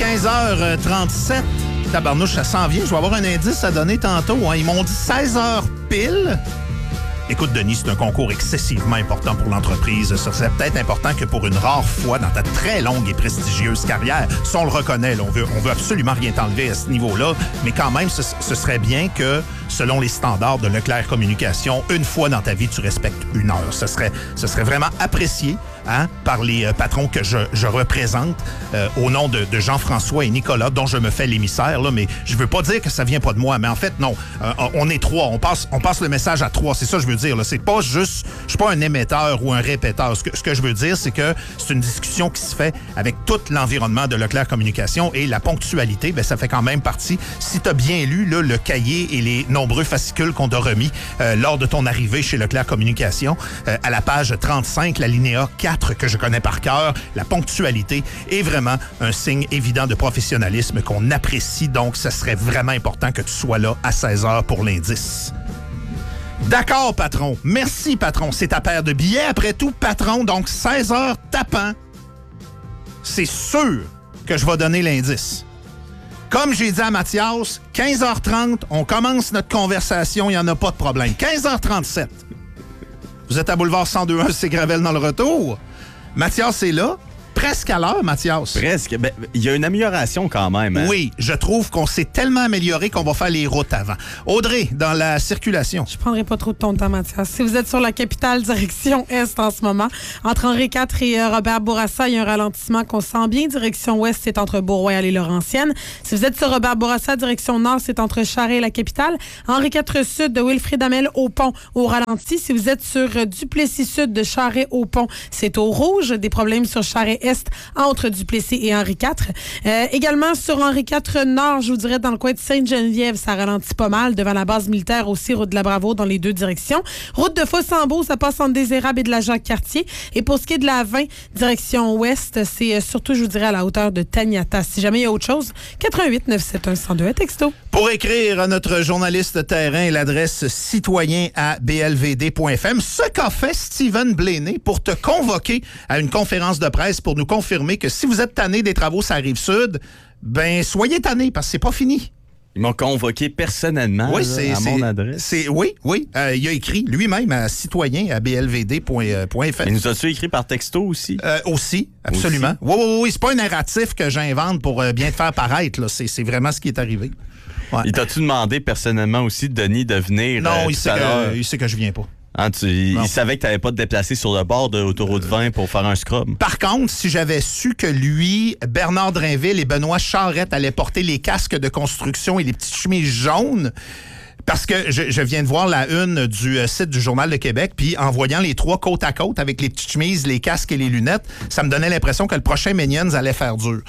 15h37. Tabarnouche, ça s'en vient. Je vais avoir un indice à donner tantôt. Hein. Ils m'ont dit 16h pile. Écoute, Denis, c'est un concours excessivement important pour l'entreprise. Ça serait peut-être important que pour une rare fois dans ta très longue et prestigieuse carrière, ça on le reconnaît, là, on veut absolument rien t'enlever à ce niveau-là, mais quand même, ce serait bien que, selon les standards de Leclerc Communication, une fois dans ta vie, tu respectes une heure. Ce serait vraiment apprécié par les patrons que je représente au nom de Jean-François et Nicolas, dont je me fais l'émissaire, là, mais je veux pas dire que ça vient pas de moi, mais en fait, non. On est trois. On passe le message à trois. C'est ça que je veux dire. Là. C'est pas juste... Je suis pas un émetteur ou un répéteur. Ce que je veux dire, c'est que c'est une discussion qui se fait avec tout l'environnement de Leclerc Communication et la ponctualité, ça fait quand même partie. Si tu as bien lu là, le cahier et les nombreux fascicules qu'on t'a remis lors de ton arrivée chez Leclerc Communication, à la page 35, la linéa 4 que je connais par cœur, la ponctualité est vraiment un signe évident de professionnalisme qu'on apprécie. Donc, ce serait vraiment important que tu sois là à 16h pour l'indice. D'accord, patron. Merci, patron. C'est ta paire de billets. Après tout, patron, donc 16h tapant. C'est sûr que je vais donner l'indice. Comme j'ai dit à Mathias, 15h30, on commence notre conversation, il n'y en a pas de problème. 15h37. Vous êtes à Boulevard 102.1, c'est Gravel dans le retour. Mathias est là. Presque à l'heure, Mathias. Presque. Il y a une amélioration quand même. Hein? Oui, je trouve qu'on s'est tellement amélioré qu'on va faire les routes avant. Audrey, dans la circulation. Je prendrai pas trop de ton temps, Mathias. Si vous êtes sur la capitale direction Est en ce moment, entre Henri IV et Robert Bourassa, il y a un ralentissement qu'on sent bien. Direction Ouest, c'est entre Beau-Royal et Laurentienne. Si vous êtes sur Robert Bourassa, direction Nord, c'est entre Charest et la capitale. Henri IV Sud de Wilfrid Hamel au pont au ralenti. Si vous êtes sur Duplessis Sud de Charest au pont, c'est au rouge. Des problèmes sur Charest Est entre Duplessis et Henri IV. Également sur Henri IV Nord, je vous dirais dans le coin de Sainte-Geneviève, ça ralentit pas mal devant la base militaire aussi, route de la Bravo dans les deux directions. Route de Fossambeau, ça passe entre des Érables et de la Jacques-Cartier. Et pour ce qui est de la 20, direction ouest, c'est surtout, je vous dirais, à la hauteur de Taniata. Si jamais il y a autre chose, 88 971 102 texto. Pour écrire à notre journaliste terrain, l'adresse citoyen@blvd.fm, ce qu'a fait Steven Blaney pour te convoquer à une conférence de presse pour nous confirmer que si vous êtes tanné des travaux sur la Rive-Sud, soyez tanné parce que c'est pas fini. Ils m'ont convoqué personnellement oui, à mon adresse. Oui. Il a écrit lui-même à citoyen@blvd.fm. Il nous a-tu écrit par texto aussi? Aussi, absolument. Oui. C'est pas un narratif que j'invente pour bien te faire paraître. Là. C'est vraiment ce qui est arrivé. Ouais. Il t'a-tu demandé personnellement aussi, Denis, de venir? Non, il sait que je viens pas. Hein, il savait que tu n'avais pas te déplacer sur le bord de l'autoroute 20 pour faire un scrum. Par contre, si j'avais su que lui, Bernard Drainville et Benoît Charette allaient porter les casques de construction et les petites chemises jaunes, parce que je viens de voir la une du site du Journal de Québec, puis en voyant les trois côte à côte avec les petites chemises, les casques et les lunettes, ça me donnait l'impression que le prochain Minions allait faire dur.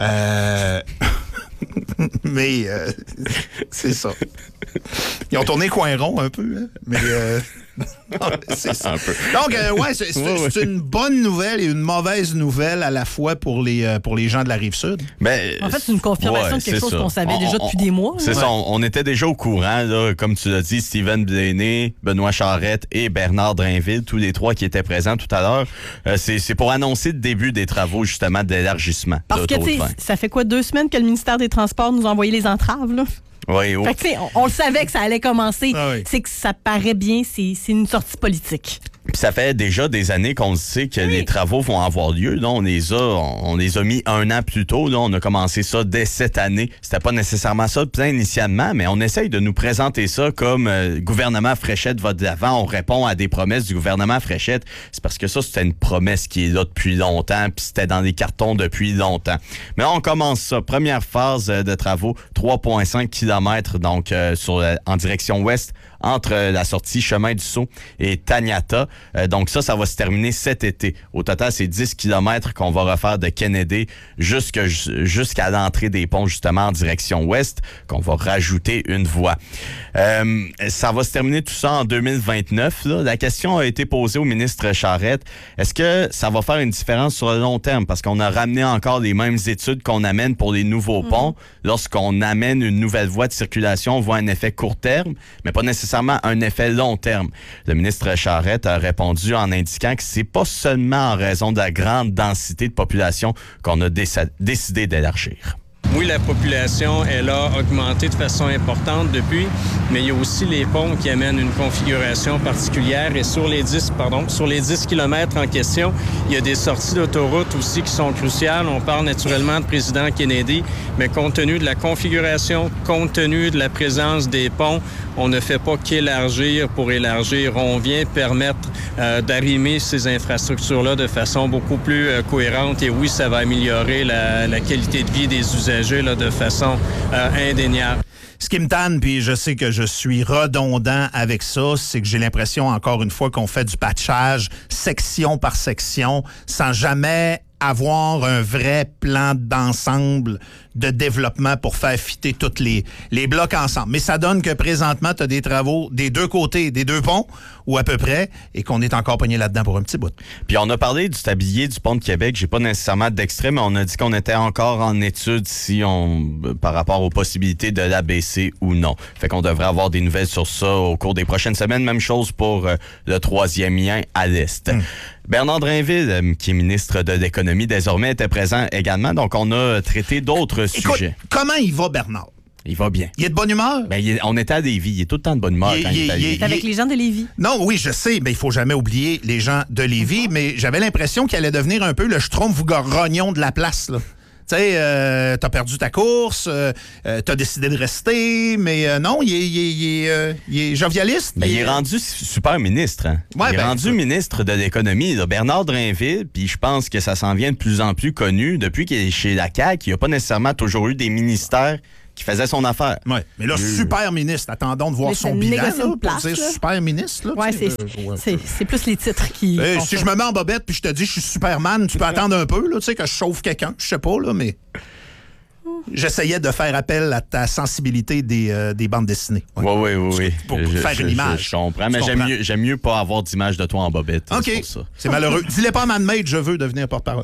Mais c'est ça. Ils ont tourné coin rond un peu, hein? Mais c'est ça. Un peu. Donc, c'est une bonne nouvelle et une mauvaise nouvelle à la fois pour les gens de la Rive-Sud. En fait, c'est une confirmation de quelque chose qu'on savait déjà depuis des mois. C'est ça, on était déjà au courant, là, comme tu l'as dit, Steven Blaney, Benoît Charette et Bernard Drainville, tous les trois qui étaient présents tout à l'heure. C'est pour annoncer le début des travaux, justement, d'élargissement. Parce que, tu sais, ça fait quoi, 2 semaines que le ministère des Transports nous a envoyé les entraves, là? Oui. Fait que, on le savait que ça allait commencer. Ah oui. C'est que ça paraît bien, c'est une sortie politique. Puis ça fait déjà des années qu'on sait que les travaux vont avoir lieu. Là, on les a mis 1 an plus tôt. Là, on a commencé ça dès cette année. C'était pas nécessairement ça le plan initialement, mais on essaye de nous présenter ça comme gouvernement Fréchette va de l'avant. On répond à des promesses du gouvernement Fréchette. C'est parce que ça, c'était une promesse qui est là depuis longtemps, puis c'était dans les cartons depuis longtemps. Mais on commence ça. Première phase de travaux, 3,5 km donc en direction ouest, entre la sortie Chemin du Sceau et Taniata. Donc ça va se terminer cet été. Au total, c'est 10 km qu'on va refaire de Kennedy jusqu'à l'entrée des ponts, justement, en direction ouest, qu'on va rajouter une voie. Ça va se terminer tout ça en 2029. Là. La question a été posée au ministre Charette. Est-ce que ça va faire une différence sur le long terme? Parce qu'on a ramené encore les mêmes études qu'on amène pour les nouveaux ponts. Lorsqu'on amène une nouvelle voie de circulation, on voit un effet court terme, mais pas nécessairement un effet long terme. Le ministre Charette a répondu en indiquant que c'est pas seulement en raison de la grande densité de population qu'on a décidé d'élargir. Oui, la population, elle a augmenté de façon importante depuis, mais il y a aussi les ponts qui amènent une configuration particulière. Et sur les 10 kilomètres en question, il y a des sorties d'autoroute aussi qui sont cruciales. On parle naturellement de président Kennedy, mais compte tenu de la configuration, compte tenu de la présence des ponts, on ne fait pas qu'élargir pour élargir. On vient permettre d'arrimer ces infrastructures-là de façon beaucoup plus cohérente. Et oui, ça va améliorer la qualité de vie des usagers là, de façon indéniable. Ce qui me tanne, puis je sais que je suis redondant avec ça, c'est que j'ai l'impression, encore une fois, qu'on fait du patchage section par section sans jamais avoir un vrai plan d'ensemble de développement pour faire fitter tous les blocs ensemble. Mais ça donne que présentement, tu as des travaux des deux côtés, des deux ponts, ou à peu près, et qu'on est encore pogné là-dedans pour un petit bout. Puis on a parlé du tablier du pont de Québec. J'ai pas nécessairement d'extrait, mais on a dit qu'on était encore en étude par rapport aux possibilités de l'abaisser ou non. Fait qu'on devrait avoir des nouvelles sur ça au cours des prochaines semaines. Même chose pour le troisième lien à l'Est. Bernard Drinville, qui est ministre de l'Économie désormais, était présent également. Donc, on a traité d'autres sujets. Comment il va, Bernard? Il va bien. Il est de bonne humeur? Ben, on était à Lévis. Il est tout le temps de bonne humeur quand il est à Lévis. Il est avec les gens de Lévis. Non, oui, je sais, mais il faut jamais oublier les gens de Lévis. Mais j'avais l'impression qu'il allait devenir un peu le Schtroumpf-Rognon de la place, là. Tu sais, t'as perdu ta course, t'as décidé de rester, mais non, il est jovialiste. Mais il est rendu super ministre. Hein? Ouais, il est rendu ministre de l'Économie, là, Bernard Drinville, puis je pense que ça s'en vient de plus en plus connu. Depuis qu'il est chez la CAQ, il n'y a pas nécessairement toujours eu des ministères qui faisait son affaire. Oui, mais là, super ministre, attendons de voir son bilan. Là, pour dire super ministre. Oui, c'est plus les titres qui... si je me mets en bobette puis je te dis je suis Superman, tu peux attendre un peu, là, tu sais, que je sauve quelqu'un. Je sais pas, là, mais... J'essayais de faire appel à ta sensibilité des bandes dessinées. Oui. Pour faire une image. Je comprends, mais j'aime mieux pas avoir d'image de toi en bobette. OK, c'est malheureux. Dis-le pas à ManMade, je veux devenir porte-parole.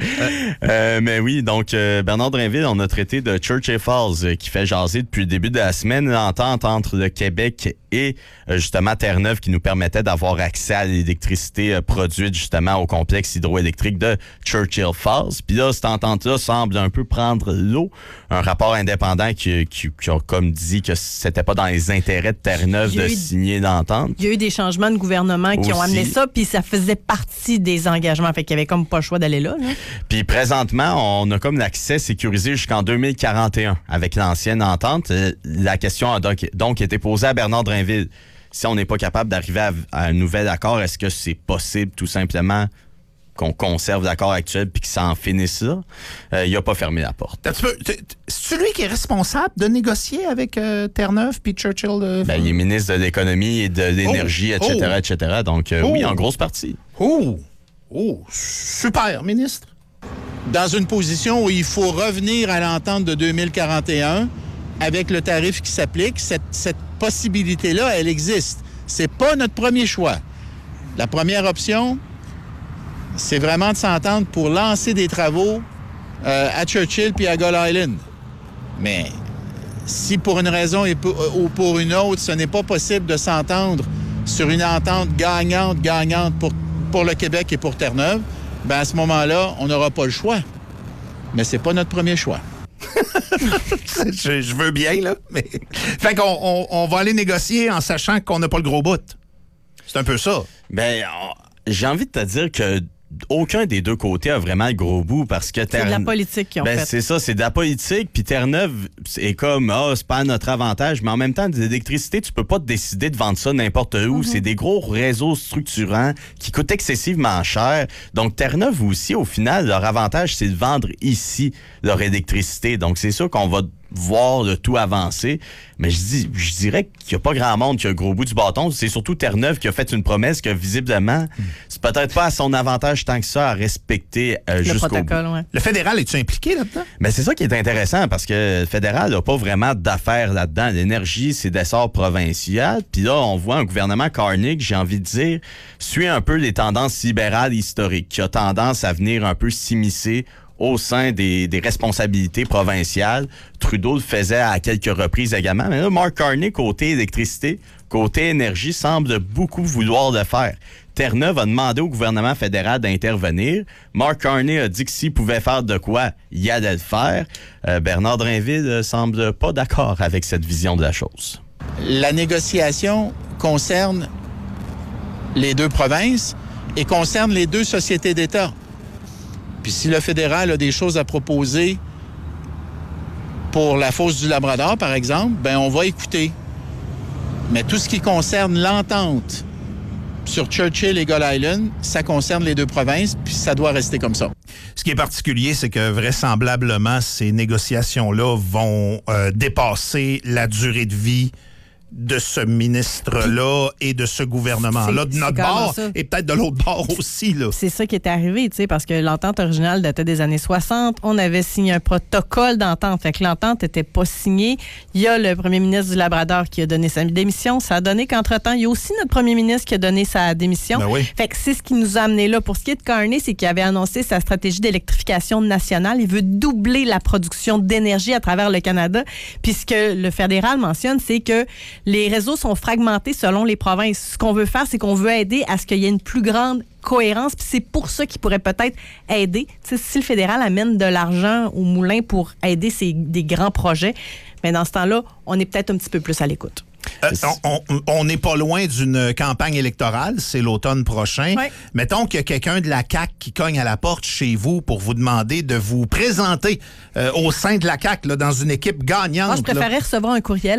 Mais oui, donc Bernard Drinville, on a traité de Churchill Falls qui fait jaser depuis le début de la semaine, l'entente entre le Québec et justement Terre-Neuve qui nous permettait d'avoir accès à l'électricité produite justement au complexe hydroélectrique de Churchill Falls. Puis là, cette entente-là semble un peu prendre l'eau. Un rapport indépendant qui a comme dit que c'était pas dans les intérêts de Terre-Neuve de signer l'entente. Il y a eu des changements de gouvernement qui ont amené ça, puis ça faisait partie des engagements. Fait qu'il y avait comme pas le choix d'aller là. Puis présentement, on a comme l'accès sécurisé jusqu'en 2041 avec l'ancienne entente. La question a donc été posée à Bernard Drinville. Si on n'est pas capable d'arriver à un nouvel accord, est-ce que c'est possible tout simplement qu'on conserve l'accord actuel puis qu'il s'en finisse là? Il n'a pas fermé la porte. C'est lui qui est responsable de négocier avec Terre-Neuve puis Churchill? Il est ministre de l'Économie et de l'Énergie, etc. Donc, oui, en grosse partie. Super, ministre. Dans une position où il faut revenir à l'entente de 2041 avec le tarif qui s'applique, cette possibilité-là, elle existe. C'est pas notre premier choix. La première option, c'est vraiment de s'entendre pour lancer des travaux à Churchill puis à Gull Island. Mais si pour une raison ou pour une autre, ce n'est pas possible de s'entendre sur une entente gagnante pour le Québec et pour Terre-Neuve, à ce moment-là, on n'aura pas le choix. Mais c'est pas notre premier choix. Je veux bien, là. Mais... Fait qu'on on va aller négocier en sachant qu'on n'a pas le gros bout. C'est un peu ça. J'ai envie de te dire que aucun des deux côtés a vraiment le gros bout parce que c'est de la politique qu'ils ont fait. C'est ça, c'est de la politique. Puis Terre-Neuve, c'est comme, c'est pas à notre avantage. Mais en même temps, l'électricité, tu peux pas te décider de vendre ça n'importe où. C'est des gros réseaux structurants qui coûtent excessivement cher. Donc Terre-Neuve aussi, au final, leur avantage, c'est de vendre ici leur électricité. Donc c'est sûr qu'on va voir le tout avancer. Mais je dirais qu'il n'y a pas grand monde qui a le gros bout du bâton. C'est surtout Terre-Neuve qui a fait une promesse que visiblement, c'est peut-être pas à son avantage tant que ça à respecter jusqu'au bout. Ouais. Le fédéral, est-tu impliqué là-dedans? Mais c'est ça qui est intéressant parce que le fédéral n'a pas vraiment d'affaires là-dedans. L'énergie, c'est d'essor provincial. Puis là, on voit un gouvernement Carney, j'ai envie de dire, suit un peu les tendances libérales historiques, qui a tendance à venir un peu s'immiscer au sein des responsabilités provinciales. Trudeau le faisait à quelques reprises également. Mais là, Mark Carney, côté électricité, côté énergie, semble beaucoup vouloir le faire. Terre-Neuve a demandé au gouvernement fédéral d'intervenir. Mark Carney a dit que s'il pouvait faire de quoi, il allait le faire. Bernard Drinville semble pas d'accord avec cette vision de la chose. La négociation concerne les deux provinces et concerne les deux sociétés d'État. Puis si le fédéral a des choses à proposer pour la fosse du Labrador, par exemple, ben on va écouter. Mais tout ce qui concerne l'entente sur Churchill et Gull Island, ça concerne les deux provinces, puis ça doit rester comme ça. Ce qui est particulier, c'est que vraisemblablement, ces négociations-là vont dépasser la durée de vie de ce ministre-là et de ce gouvernement-là, de notre bord et peut-être de l'autre bord aussi. Là. C'est ça qui est arrivé, tu sais, parce que l'entente originale datait des années 60. On avait signé un protocole d'entente. Fait que l'entente n'était pas signée. Il y a le premier ministre du Labrador qui a donné sa démission. Ça a donné qu'entre-temps, il y a aussi notre premier ministre qui a donné sa démission. Ben oui. Fait que c'est ce qui nous a amené là. Pour ce qui est de Carney, c'est qu'il avait annoncé sa stratégie d'électrification nationale. Il veut doubler la production d'énergie à travers le Canada. Puis ce que le fédéral mentionne, c'est que les réseaux sont fragmentés selon les provinces. Ce qu'on veut faire, c'est qu'on veut aider à ce qu'il y ait une plus grande cohérence. Puis c'est pour ça qu'il pourrait peut-être aider. T'sais, si le fédéral amène de l'argent au moulin pour aider des grands projets, mais dans ce temps-là, on est peut-être un petit peu plus à l'écoute. On n'est pas loin d'une campagne électorale, c'est l'automne prochain. Ouais. Mettons qu'il y a quelqu'un de la CAQ qui cogne à la porte chez vous pour vous demander de vous présenter au sein de la CAQ là, dans une équipe gagnante. Moi, je préférais recevoir un courriel.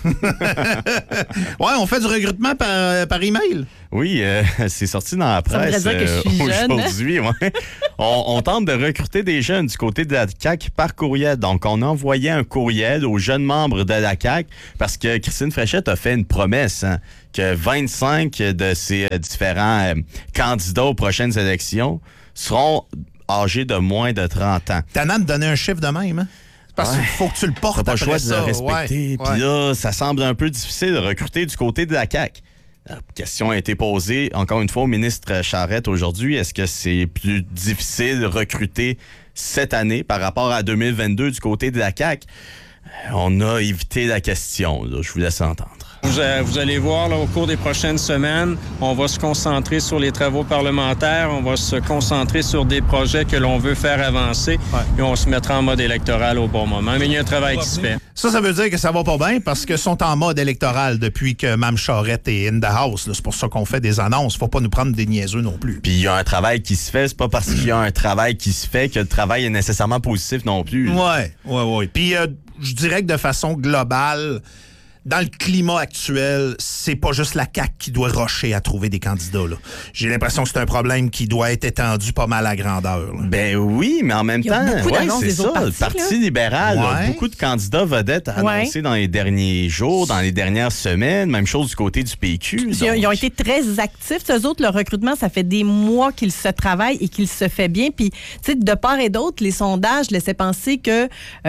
Ouais, on fait du recrutement par email. Oui, c'est sorti dans la presse dire que je suis jeune. aujourd'hui. Ouais. On tente de recruter des jeunes du côté de la CAQ par courriel. Donc, on a envoyé un courriel aux jeunes membres de la CAQ parce que Christine Fréchette a fait une promesse que 25 de ces différents candidats aux prochaines élections seront âgés de moins de 30 ans. T'as de donner un chiffre de même, hein? Parce qu'il faut que tu le portes. T'as pas le choix après de ça. le respecter. Ouais. Puis là, ça semble un peu difficile de recruter du côté de la CAQ. La question a été posée, encore une fois, au ministre Charette aujourd'hui. Est-ce que c'est plus difficile de recruter cette année par rapport à 2022 du côté de la CAQ? On a évité la question. Là. Je vous laisse entendre. Vous allez voir, là, au cours des prochaines semaines, on va se concentrer sur les travaux parlementaires, on va se concentrer sur des projets que l'on veut faire avancer et on se mettra en mode électoral au bon moment. Mais il y a un travail qui se fait. Ça veut dire que ça va pas bien parce qu'ils sont en mode électoral depuis que Mme Charette est in the house. Là. C'est pour ça qu'on fait des annonces. Faut pas nous prendre des niaiseux non plus. Puis il y a un travail qui se fait. C'est pas parce qu'il y a un travail qui se fait que le travail est nécessairement positif non plus. Ouais. Puis je dirais que de façon globale, dans le climat actuel, c'est pas juste la CAQ qui doit rusher à trouver des candidats. Là. J'ai l'impression que c'est un problème qui doit être étendu pas mal à grandeur. Là. Ben oui, mais en même temps, c'est ça. Le Parti libéral a beaucoup de candidats vedettes annoncés dans les derniers jours, dans les dernières semaines. Même chose du côté du PQ. Ils ont été très actifs. Eux autres, le recrutement, ça fait des mois qu'ils se travaillent et qu'il se fait bien. Puis, tu sais, de part et d'autre, les sondages laissaient penser que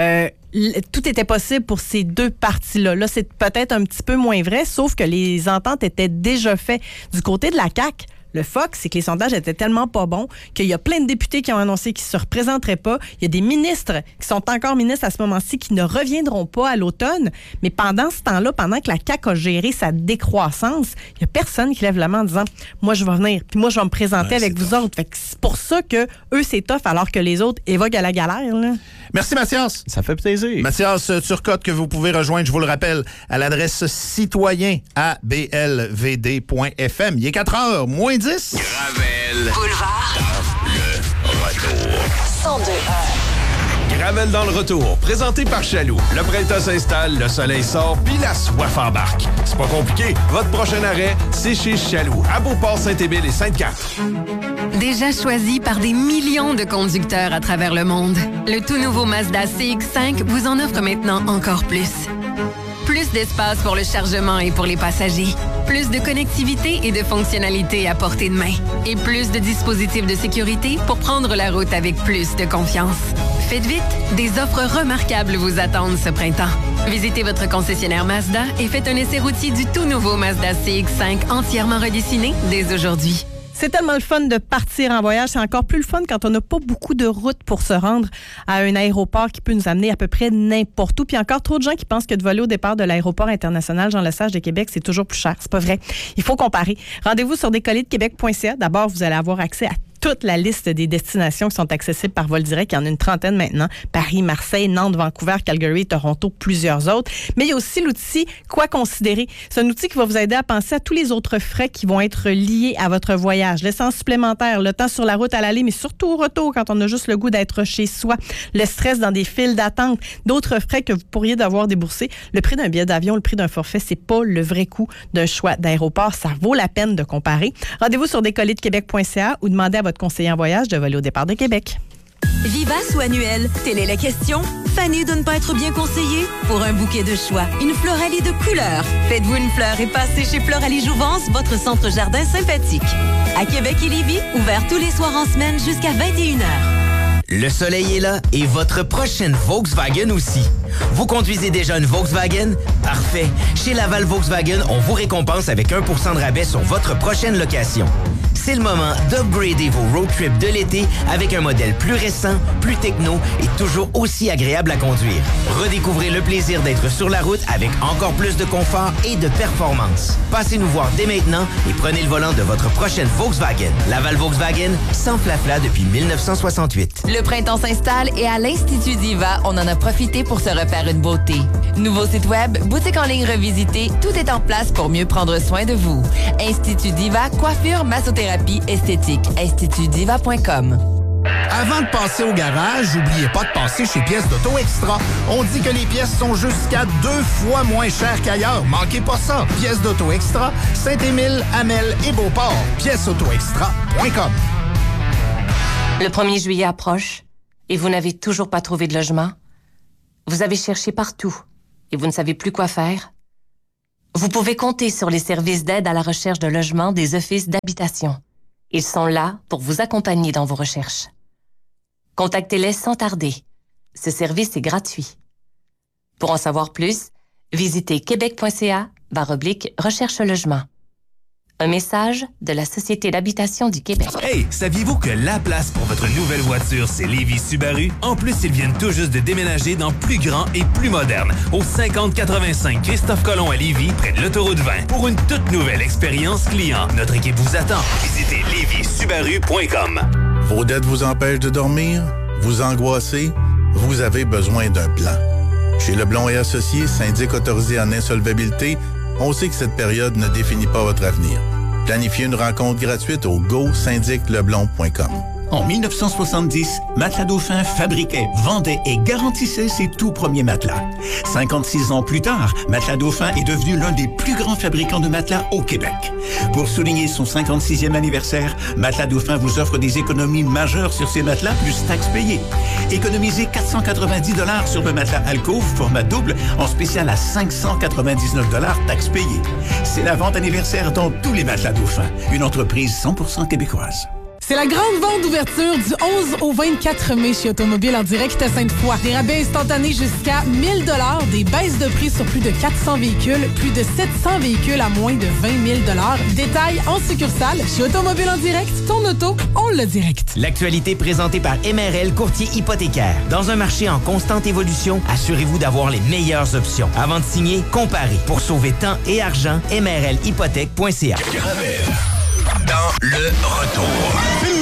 tout était possible pour ces deux partis-là. Là, c'est peut-être un petit peu moins vrai, sauf que les ententes étaient déjà faites. Du côté de la CAQ, le Fox, c'est que les sondages étaient tellement pas bons qu'il y a plein de députés qui ont annoncé qu'ils ne se représenteraient pas. Il y a des ministres qui sont encore ministres à ce moment-ci qui ne reviendront pas à l'automne. Mais pendant ce temps-là, pendant que la CAQ a géré sa décroissance, il n'y a personne qui lève la main en disant « Moi, je vais venir, puis moi, je vais me présenter avec vous autres. » Fait que c'est pour ça que eux, c'est tough, alors que les autres évoquent à la galère. Là. Merci, Mathias. Ça fait plaisir. Mathias Turcotte, que vous pouvez rejoindre, je vous le rappelle, à l'adresse citoyen@blvd.fm. Il est 4h, moins 10. Gravel. Boulevard. Le retour. 102.1. Gravel dans le retour, présenté par Chaloux. Le printemps s'installe, le soleil sort, puis la soif embarque. C'est pas compliqué. Votre prochain arrêt, c'est chez Chaloux, à Beauport, Saint-Émile et Sainte-Cathe. Déjà choisi par des millions de conducteurs à travers le monde, le tout nouveau Mazda CX-5 vous en offre maintenant encore plus. Plus d'espace pour le chargement et pour les passagers. Plus de connectivité et de fonctionnalités à portée de main. Et plus de dispositifs de sécurité pour prendre la route avec plus de confiance. Faites vite, des offres remarquables vous attendent ce printemps. Visitez votre concessionnaire Mazda et faites un essai routier du tout nouveau Mazda CX-5 entièrement redessiné dès aujourd'hui. C'est tellement le fun de partir en voyage. C'est encore plus le fun quand on n'a pas beaucoup de route pour se rendre à un aéroport qui peut nous amener à peu près n'importe où. Puis encore trop de gens qui pensent que de voler au départ de l'aéroport international Jean-Lesage de Québec, c'est toujours plus cher. C'est pas vrai. Il faut comparer. Rendez-vous sur décolledequebec.ca. D'abord, vous allez avoir accès à toute la liste des destinations qui sont accessibles par vol direct. Il y en a une trentaine maintenant. Paris, Marseille, Nantes, Vancouver, Calgary, Toronto, plusieurs autres. Mais il y a aussi l'outil Quoi considérer. C'est un outil qui va vous aider à penser à tous les autres frais qui vont être liés à votre voyage. L'essence supplémentaire, le temps sur la route à l'aller, mais surtout au retour quand on a juste le goût d'être chez soi. Le stress dans des files d'attente. D'autres frais que vous pourriez devoir débourser. Le prix d'un billet d'avion, le prix d'un forfait, c'est pas le vrai coût d'un choix d'aéroport. Ça vaut la peine de comparer. Rendez-vous sur décolledequebec.ca ou demandez à votre conseiller en voyage de voler au départ de Québec. Vivace ou annuel? Telle est la question. Fanny de ne pas être bien conseillée? Pour un bouquet de choix, une Floralie de couleurs. Faites-vous une fleur et passez chez Floralie Jouvence, votre centre jardin sympathique. À Québec et Lévis, ouvert tous les soirs en semaine jusqu'à 21h. Le soleil est là et votre prochaine Volkswagen aussi. Vous conduisez déjà une Volkswagen? Parfait. Chez Laval Volkswagen, on vous récompense avec 1% de rabais sur votre prochaine location. C'est le moment d'upgrader vos road trips de l'été avec un modèle plus récent, plus techno et toujours aussi agréable à conduire. Redécouvrez le plaisir d'être sur la route avec encore plus de confort et de performance. Passez nous voir dès maintenant et prenez le volant de votre prochaine Volkswagen. Laval Volkswagen, sans flafla depuis 1968. Le printemps s'installe et à l'Institut Diva, on en a profité pour se refaire une beauté. Nouveau site web, boutique en ligne revisitée, tout est en place pour mieux prendre soin de vous. Institut Diva, coiffure, massothérapie, esthétique. InstitutDiva.com. Avant de passer au garage, n'oubliez pas de passer chez Pièces d'Auto Extra. On dit que les pièces sont jusqu'à 2 fois moins chères qu'ailleurs. Manquez pas ça. Pièces d'Auto Extra, Saint-Émile, Hamel et Beauport. Piècesautoextra.com. Le 1er juillet approche et vous n'avez toujours pas trouvé de logement. Vous avez cherché partout et vous ne savez plus quoi faire. Vous pouvez compter sur les services d'aide à la recherche de logement des offices d'habitation. Ils sont là pour vous accompagner dans vos recherches. Contactez-les sans tarder. Ce service est gratuit. Pour en savoir plus, visitez québec.ca/recherche-logement. Un message de la Société d'habitation du Québec. Hey, saviez-vous que la place pour votre nouvelle voiture, c'est Lévis Subaru? En plus, ils viennent tout juste de déménager dans plus grand et plus moderne, au 5085 Christophe-Colomb à Lévis, près de l'autoroute 20, pour une toute nouvelle expérience client. Notre équipe vous attend. Visitez lévissubaru.com. Vos dettes vous empêchent de dormir? Vous angoissez? Vous avez besoin d'un plan. Chez Leblond et Associés, syndic autorisé en insolvabilité, on sait que cette période ne définit pas votre avenir. Planifiez une rencontre gratuite au gosyndicleblond.com. En 1970, Matelas Dauphin fabriquait, vendait et garantissait ses tout premiers matelas. 56 ans plus tard, Matelas Dauphin est devenu l'un des plus grands fabricants de matelas au Québec. Pour souligner son 56e anniversaire, Matelas Dauphin vous offre des économies majeures sur ses matelas plus taxes payées. Économisez 490 $ sur le matelas Alcove format double en spécial à 599 $ taxes payées. C'est la vente anniversaire dans tous les Matelas Dauphin, une entreprise 100% québécoise. C'est la grande vente d'ouverture du 11 au 24 mai chez Automobile en direct à Sainte-Foy. Des rabais instantanés jusqu'à 1000 $, des baisses de prix sur plus de 400 véhicules, plus de 700 véhicules à moins de 20 000 $. Détails en succursale chez Automobile en direct. Ton auto, on le direct. L'actualité présentée par MRL Courtier hypothécaire. Dans un marché en constante évolution, assurez-vous d'avoir les meilleures options. Avant de signer, comparez. Pour sauver temps et argent, mrlhypothèque.ca. Dans le retour.